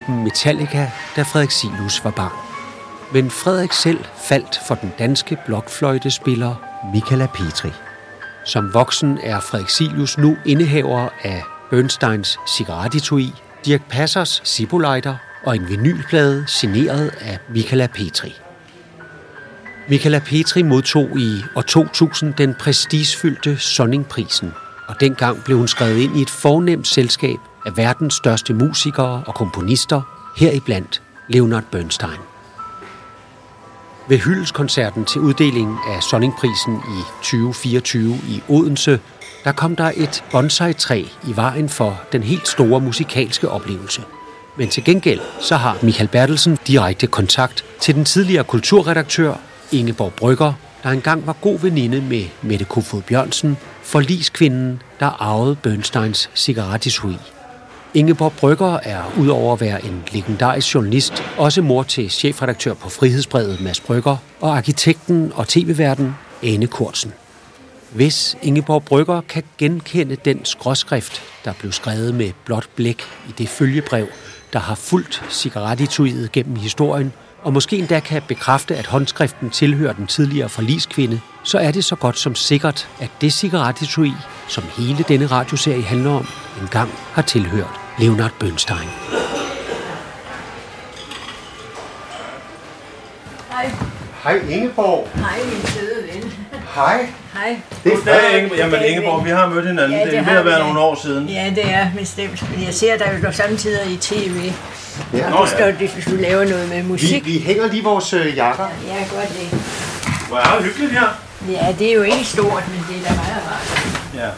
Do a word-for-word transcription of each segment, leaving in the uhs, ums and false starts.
gruppen Metallica, da Frederik Cilius var barn. Men Frederik selv faldt for den danske blokfløjtespiller Michala Petri. Som voksen er Frederik Cilius nu indehaver af Bernsteins cigarettetui, Dirch Passers Zippo-lighter og en vinylplade signeret af Michala Petri. Michala Petri modtog i år to tusind den prestigefyldte Sonningprisen, og dengang blev hun skrevet ind i et fornemt selskab af verdens største musikere og komponister, heriblandt Leonard Bernstein. Ved hyldestkoncerten til uddelingen af Sonningprisen i tyve fireogtyve i Odense, der kom der et bonsai-træ i vejen for den helt store musikalske oplevelse. Men til gengæld så har Michael Bertelsen direkte kontakt til den tidligere kulturredaktør Ingeborg Brügger, der engang var god veninde med Mette Kofoed Bjørnsen, forligskvinden, der arvede Bernsteins cigarettetui. Ingeborg Brügger er udover at være en legendarisk journalist, også mor til chefredaktør på Frihedsbrevet Mads Brügger og arkitekten og tv-værten Ane Cortzen. Hvis Ingeborg Brügger kan genkende den skråskrift, der blev skrevet med blåt blæk i det følgebrev, der har fulgt cigarettetuiet gennem historien, og måske endda kan bekræfte, at håndskriften tilhører den tidligere forligskvinde, så er det så godt som sikkert, at det cigarettetui, som hele denne radioserie handler om, engang har tilhørt Leonard Bernstein. Hej. Hej Ingeborg. Hej, min søde ven. Hej. Hej. Det er Goddag, Ingeborg. Jamen Ingeborg, vi har mødt hinanden. Ja, det, det er ved at være vi. nogle år siden. Ja, det er bestemt. Men jeg ser dig jo samtidig i tv. Ja. Nå, ja. Hvis du laver noget med musik. Vi, vi hænger lige vores øh, jakker. Ja, ja, godt det. Hvor er det hyggeligt her. Ja, det er jo ikke stort, men det er da meget rart. Ja.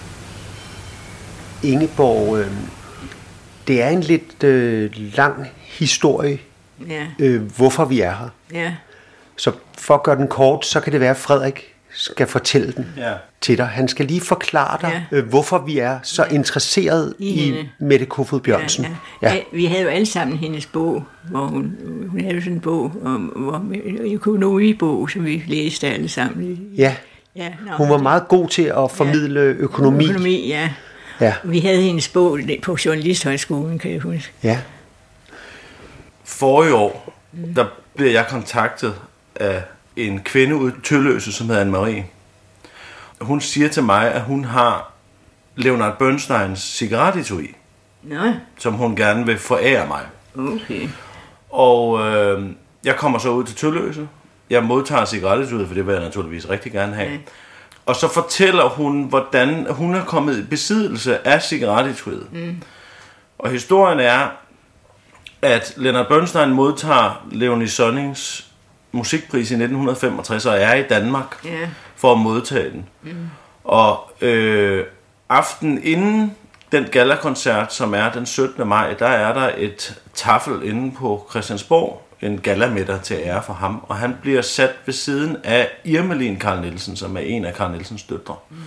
Ingeborg, øh, det er en lidt øh, lang historie, Ja. øh, hvorfor vi er her. Ja. Så for at gøre den kort, så kan det være, at Frederik skal fortælle den Ja. til dig. Han skal lige forklare dig, Ja. øh, hvorfor vi er så interesseret I i, hende. i Mette Kofoed Bjørnsen. Ja, ja. Ja. Vi havde jo alle sammen hendes bog, hvor hun, hun havde sådan en bog, om, hvor, en økonomibog, som vi læste alle sammen. Ja. Ja, nå, Hun var meget god til at formidle ja. økonomi. Økonomi, ja. Ja. Vi havde hendes bog på Journalisthøjskolen, kan jeg huske. Ja. Forrige år, der blev jeg kontaktet af en kvinde ude i Tølløse, som hedder Anne-Marie. Hun siger til mig, at hun har Leonard Bernsteins cigarettetui, Nå, som hun gerne vil forære mig. okay. Og øh, jeg kommer så ud til Tølløse. Jeg modtager cigarettetuiet, for det vil jeg naturligvis rigtig gerne have. Ja. Og så fortæller hun, hvordan hun er kommet i besiddelse af cigarettetuiet. Mm. Og historien er, at Leonard Bernstein modtager Léonie Sonnings musikpris i nitten femogtres og er i Danmark Ja. for at modtage den. Mm. Og øh, aften inden den gallakoncert, som er den syttende maj, der er der et taffel inde på Christiansborg, en gallamiddag til ære for ham, og han bliver sat ved siden af Irmelin Carl Nielsen, som er en af Carl Nielsens døtre. Mm.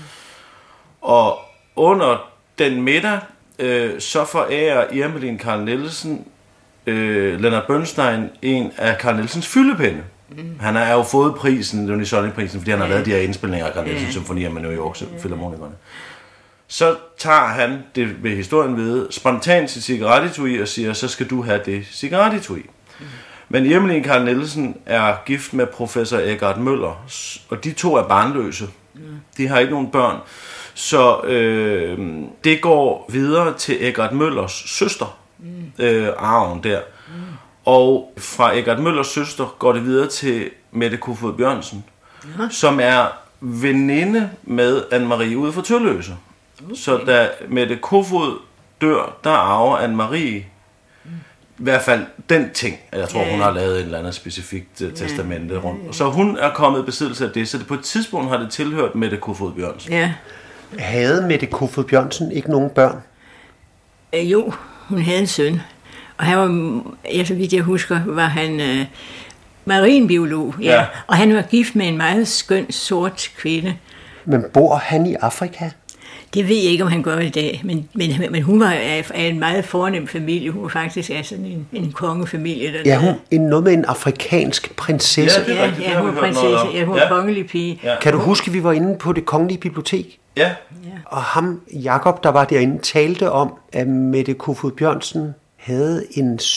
Og under den middag, øh, så forærer Irmelin Carl Nielsen øh, Leonard Bernstein en af Carl Nielsens fyldepinde. Mm. Han har jo fået prisen, Léonie Sonningprisen, fordi han har lavet de her indspilninger af Carl Nielsens symfonier med New York Filharmonikerne. Så tager han, det ved historien ved, spontant sit cigarettetui og siger, så skal du have det cigarettetui. Mm. Men Irmelin Carl Nielsen er gift med professor Eggert Møller, og de to er barnløse. Mm. De har ikke nogen børn. Så øh, det går videre til Eggert Møllers søster, mm. øh, arven der. Mm. Og fra Eggert Møllers søster går det videre til Mette Kofoed Bjørnsen, ja. Som er veninde med Anne-Marie ude for Tølløse. Okay. Så da Mette Kofoed dør, der arver Anne-Marie mm. i hvert fald den ting. Jeg tror, ja. Hun har lavet et eller andet specifikt uh, testamente ja. Rundt. Så hun er kommet i besiddelse af det, så det på et tidspunkt har det tilhørt Mette Kofoed Bjørnsen. Ja. Havde Mette Kofoed Bjørnsen ikke nogen børn? Øh, jo, hun havde en søn. Og han var, ja, så vidt jeg husker, var han øh, marinbiolog. Ja. Ja. Og han var gift med en meget skøn, sort kvinde. Men bor han i Afrika? Det ved jeg ikke, om han gør i dag. Men, men, men hun var af, af en meget fornem familie. Hun var faktisk af sådan en, en kongefamilie. Der ja, hun en, noget med en afrikansk prinsesse. Ja, ja, ja, hun var prinsesse. Ja, hun var ja. Kongelig pige. Ja. Kan du huske, at vi var inde på Det Kongelige Bibliotek? Ja. Ja. Og ham, Jakob, der var derinde, talte om, at Mette Kofoed Bjørnsen havde en